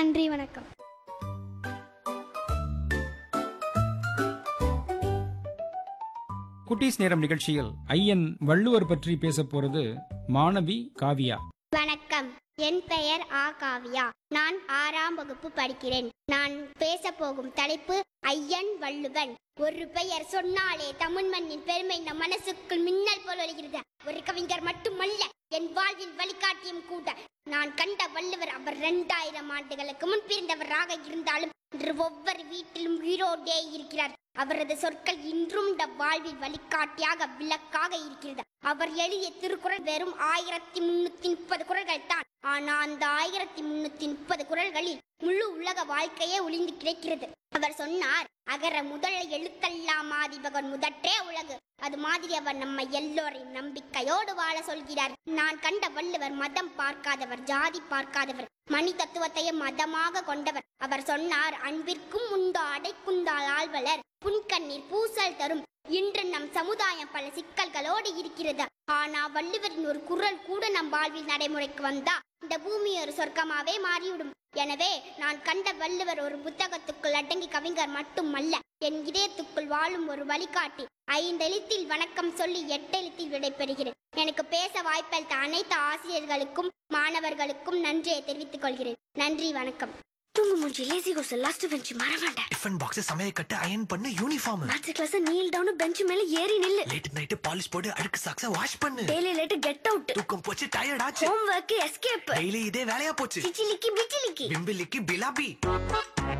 நன்றி, வணக்கம். குட்டீஸ் நேரம் நிகழ்ச்சியில் ஐயன் வள்ளுவர் பற்றி பேச போறது மாணவி காவியா. வணக்கம். என் பெயர் ஆ காவியா. நான் 6ஆம் வகுப்பு படிக்கிறேன். நான் பேச போகும் தலைப்பு ஐயன் வள்ளுவன். ஒரு பெயர் சொன்னாலே தமிழ் மண்ணின் பெருமை நம் மனசுக்குள் மின்னல் போல் ஒலிக்கிறது. ஒரு கவிஞர் மட்டுமல்ல, என் வாழ்வின் வழிகாட்டியும் கூட. நான் கண்ட வள்ளுவர் அவர் 2000 ஆண்டுகளுக்கு முன் பிறந்தவராக இருந்தாலும் இன்று ஒவ்வொரு வீட்டிலும் உயிரோடே இருக்கிறார். அவரது சொற்கள் இன்றும் நம் வாழ்வில் வழிகாட்டியாக விளக்காக இருக்கிறது. அவர் எழுதிய திருக்குறள் வெறும் 1330 குறள்கள் தான். ஆனா அந்த 1330 குறள்களில் முழு உலக வாழ்க்கையே ஒளிந்து கிடைக்கிறது. அவர் சொன்னார், அகர முதல எழுத்தெல்லாம் ஆதிபகன் முதற்றே உலகு. அது மாதிரி அவர் நம்ம எல்லோரையும் நம்பிக்கையோடு வாழ சொல்கிறார். நான் கண்ட வள்ளுவர் மதம் பார்க்காதவர், ஜாதி பார்க்காதவர், மணி தத்துவத்தையே மதமாக கொண்டவர். அவர் சொன்னார், அன்பிற்கும் உண்டோ அடைக்குந்தால் ஆழ்வலர், புன்கண்ணீர் பூசல் தரும். இன்று நம் சமுதாயம் பல சிக்கல்களோடு இருக்கிறது. ஆனா வள்ளுவரின் ஒரு குறள் கூட நம் வாழ்வில் நடைமுறைக்கு வந்தா இந்த பூமி ஒரு சொர்க்கமாவே மாறிவிடும். எனவே நான் கண்ட வள்ளுவர் ஒரு புத்தகத்துக்குள் அடங்கி கவிஞர் மட்டுமல்ல, என் இதயத்துக்குள் வாழும் ஒரு வழிகாட்டி. 5 எழுத்தில் வணக்கம் சொல்லி 8 எழுத்தில் விடைபெறுகிறேன். எனக்கு பேச வாய்ப்பளித்த அனைத்து ஆசிரியர்களுக்கும் மாணவர்களுக்கும் நன்றியை தெரிவித்துக் கொள்கிறேன். நன்றி, வணக்கம். தூங்கு மூஞ்சி, லேசி கோஸ், லாஸ்ட் பெஞ்ச் மறவாண்ட. டிஃபன் பாக்ஸ் சமையல் கட்டு அயன் பண்ணு, uniform maths class kneel down bench மேல ஏறி நில்லு. லேட் நைட் பாலிஷ் போட்டு அழுக்கு சாக்ஸ வாஷ் பண்ணு. Daily late get out. தூக்கம் போச்சு, டயர்ட் ஆச்சு. Home work escape. டெய்லி இதே வேலையா போச்சு. சிச்சிலிக்கி பிச்சிலிக்கி. பிம்பிலிக்கு பிலாபி.